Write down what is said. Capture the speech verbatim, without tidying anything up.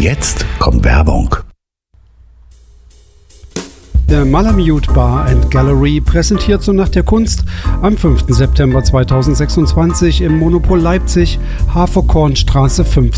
Jetzt kommt Werbung. Der Malamute Bar and Gallery präsentiert zur Nacht der Kunst am fünften September zweitausendsechsundzwanzig im Monopol Leipzig, Haferkornstraße fünf.